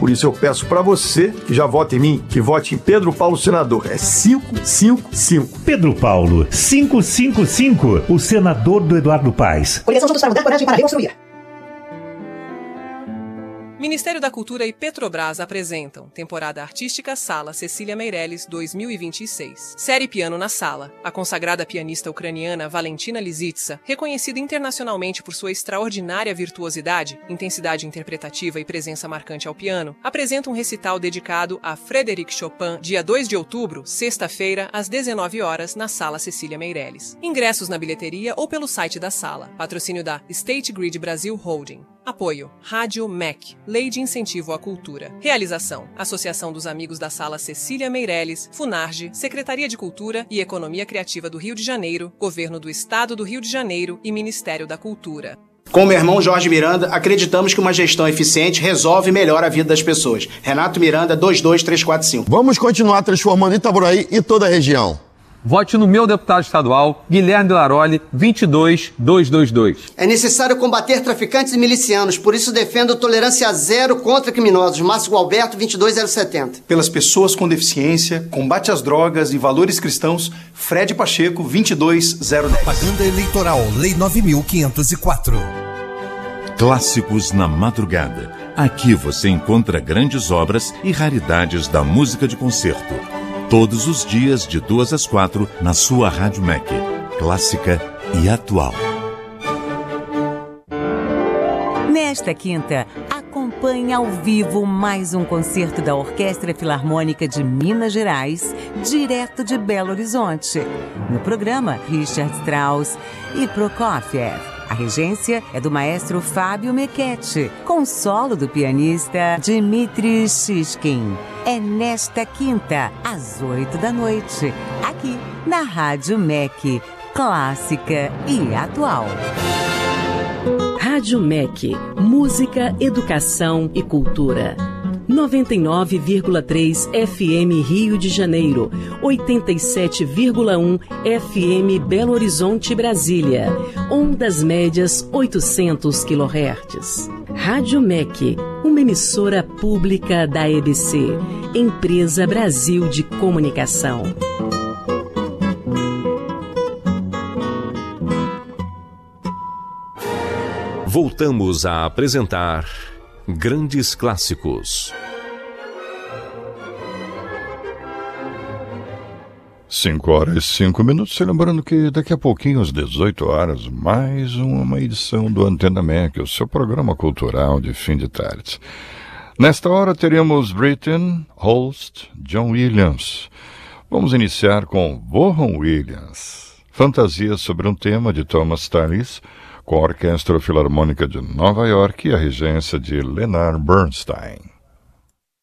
Por isso eu peço para você que já vota em mim, que vote em Pedro Paulo senador. É 555. Pedro Paulo, 555, o senador do Eduardo Paes. Coligação Juntos para Mudar, coragem para reconstruir. Ministério da Cultura e Petrobras apresentam temporada artística Sala Cecília Meirelles 2026. Série Piano na Sala. A consagrada pianista ucraniana Valentina Lisitsa, reconhecida internacionalmente por sua extraordinária virtuosidade, intensidade interpretativa e presença marcante ao piano, apresenta um recital dedicado a Frédéric Chopin, dia 2 de outubro, sexta-feira, às 19 horas, na Sala Cecília Meirelles. Ingressos na bilheteria ou pelo site da Sala. Patrocínio da State Grid Brasil Holding. Apoio: Rádio MEC, Lei de Incentivo à Cultura. Realização: Associação dos Amigos da Sala Cecília Meirelles, Funarge, Secretaria de Cultura e Economia Criativa do Rio de Janeiro, Governo do Estado do Rio de Janeiro e Ministério da Cultura. Com meu irmão Jorge Miranda, acreditamos que uma gestão eficiente resolve e melhora a vida das pessoas. Renato Miranda, 22345. Vamos continuar transformando Itaboraí e toda a região. Vote no meu deputado estadual, Guilherme Delaroli, 22222. É necessário combater traficantes e milicianos, por isso defendo tolerância zero contra criminosos. Márcio Gualberto, 22070. Pelas pessoas com deficiência, combate às drogas e valores cristãos, Fred Pacheco, 22010. Propaganda eleitoral, Lei 9.504. Clássicos na madrugada. Aqui você encontra grandes obras e raridades da música de concerto. Todos os dias, de 2 às 4, na sua Rádio MEC. Clássica e atual. Nesta quinta, acompanhe ao vivo mais um concerto da Orquestra Filarmônica de Minas Gerais, direto de Belo Horizonte. No programa, Richard Strauss e Prokofiev. A regência é do maestro Fábio Mequete, com solo do pianista Dmitri Shishkin. É nesta quinta, às 8 da noite, aqui na Rádio MEC, clássica e atual. Rádio MEC, música, educação e cultura. 99,3 FM Rio de Janeiro, 87,1 FM Belo Horizonte, Brasília, ondas médias 800 kHz. Rádio MEC, uma emissora pública da EBC, Empresa Brasil de Comunicação. Voltamos a apresentar Grandes Clássicos. 5h05. Lembrando que daqui a pouquinho, às 18 horas, mais uma edição do Antena MEC, o seu programa cultural de fim de tarde. Nesta hora teremos Britten, Holst, John Williams. Vamos iniciar com Vaughan Williams, fantasia sobre um tema de Thomas Tallis, com a Orquestra Filarmônica de Nova York e a regência de Leonard Bernstein.